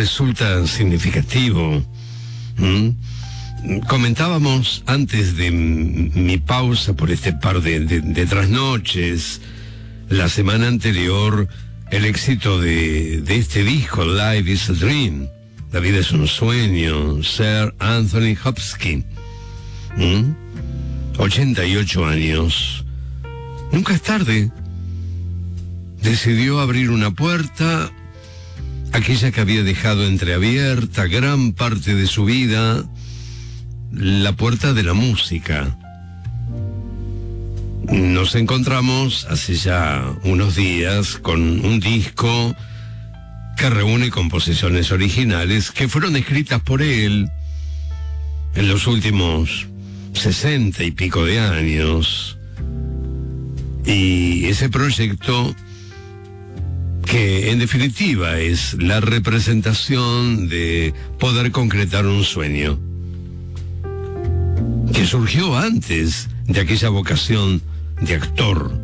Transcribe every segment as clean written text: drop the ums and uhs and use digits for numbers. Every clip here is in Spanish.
resulta significativo. Comentábamos antes de mi pausa por este par de trasnoches, la semana anterior, el éxito de este disco, Life is a Dream, La vida es un sueño, Sir Anthony Hopkins. 88 años. Nunca es tarde. Decidió abrir una puerta, aquella que había dejado entreabierta gran parte de su vida, la puerta de la música. Nos encontramos hace ya unos días con un disco que reúne composiciones originales que fueron escritas por él en los últimos 60 y pico de años. Y ese proyecto, que en definitiva es la representación de poder concretar un sueño, que surgió antes de aquella vocación de actor.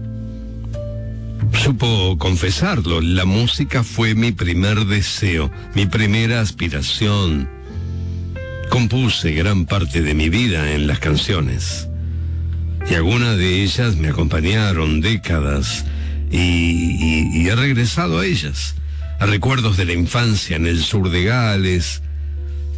Supo confesarlo: la música fue mi primer deseo, mi primera aspiración. Compuse gran parte de mi vida en las canciones, y algunas de ellas me acompañaron décadas, y he regresado a ellas, a recuerdos de la infancia en el sur de Gales,